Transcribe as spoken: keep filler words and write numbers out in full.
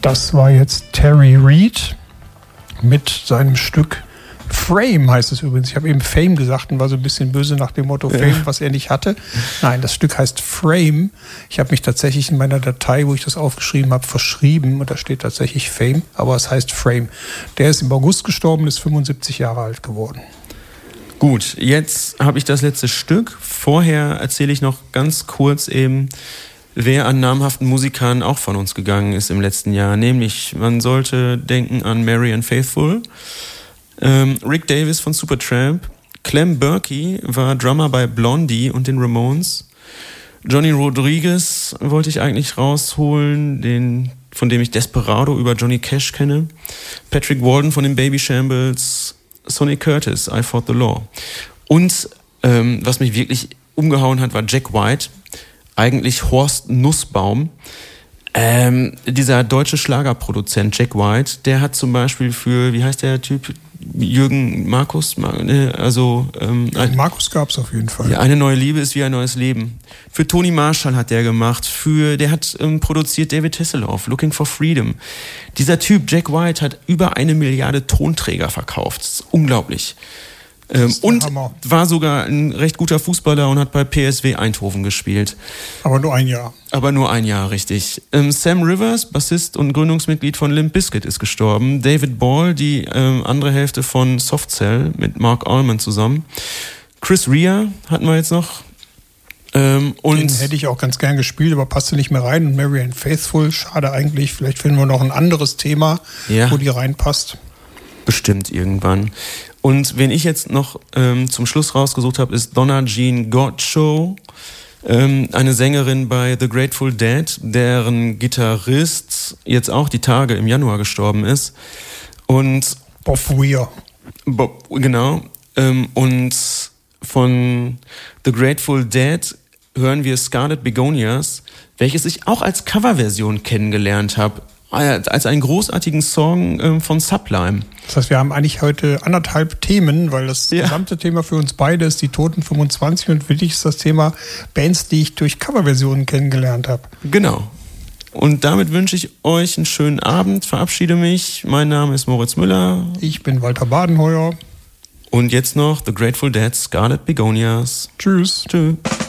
Das war jetzt Terry Reid mit seinem Stück Frame, heißt es übrigens. Ich habe eben Fame gesagt und war so ein bisschen böse nach dem Motto Fame, ja. was er nicht hatte. Nein, das Stück heißt Frame. Ich habe mich tatsächlich in meiner Datei, wo ich das aufgeschrieben habe, verschrieben und da steht tatsächlich Fame, aber es heißt Frame. Der ist im August gestorben, ist fünfundsiebzig Jahre alt geworden. Gut, jetzt habe ich das letzte Stück. Vorher erzähle ich noch ganz kurz eben, wer an namhaften Musikern auch von uns gegangen ist im letzten Jahr. Nämlich, man sollte denken an Marianne Faithfull, ähm, Rick Davis von Supertramp, Clem Burke war Drummer bei Blondie und den Ramones, Johnny Rodriguez wollte ich eigentlich rausholen, den, von dem ich Desperado über Johnny Cash kenne, Patrick Walden von den Baby Shambles, Sonny Curtis, I Fought the Law. Und ähm, was mich wirklich umgehauen hat, war Jack White, eigentlich Horst Nussbaum. Ähm, dieser deutsche Schlagerproduzent Jack White, der hat zum Beispiel für, wie heißt der Typ, Jürgen Markus, also ähm, ein, Markus gab's auf jeden Fall. Ja, eine neue Liebe ist wie ein neues Leben. Für Toni Marshall hat der gemacht, für der hat ähm, produziert David Hasselhoff, Looking for Freedom. Dieser Typ Jack White hat über eine Milliarde Tonträger verkauft. Das ist unglaublich. Ähm, und Hammer. War sogar ein recht guter Fußballer und hat bei P S V Eindhoven gespielt. Aber nur ein Jahr. Aber nur ein Jahr, richtig. Ähm, Sam Rivers, Bassist und Gründungsmitglied von Limp Bizkit, ist gestorben. David Ball, die ähm, andere Hälfte von Soft Cell mit Mark Allman zusammen. Chris Rea hatten wir jetzt noch. Ähm, und Den hätte ich auch ganz gern gespielt, aber passte nicht mehr rein. Und Marianne Faithfull, schade eigentlich. Vielleicht finden wir noch ein anderes Thema, ja, wo die reinpasst. Bestimmt irgendwann. Und wen ich jetzt noch ähm, zum Schluss rausgesucht habe, ist Donna Jean Godchaux, ähm, eine Sängerin bei The Grateful Dead, deren Gitarrist jetzt auch die Tage im Januar gestorben ist. Und Bob Weir. Bob, genau. Ähm, und von The Grateful Dead hören wir Scarlet Begonias, welches ich auch als Coverversion kennengelernt habe. Als einen großartigen Song ähm, von Sublime. Das heißt, wir haben eigentlich heute anderthalb Themen, weil das ja. gesamte Thema für uns beide ist die Toten fünfundzwanzig und für dich ist das Thema Bands, die ich durch Coverversionen kennengelernt habe. Genau. Und damit wünsche ich euch einen schönen Abend, verabschiede mich. Mein Name ist Moritz Müller. Ich bin Walter Badenheuer. Und jetzt noch The Grateful Dead, Scarlet Begonias. Tschüss. Tschüss.